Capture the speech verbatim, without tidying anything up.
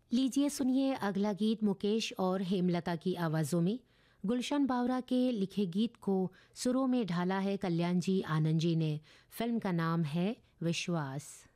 लीजिए सुनिए अगला गीत मुकेश और हेमलता की आवाज़ों में। गुलशन बावरा के लिखे गीत को सुरों में ढाला है कल्याण जी आनंद जी ने। फिल्म का नाम है विश्वास।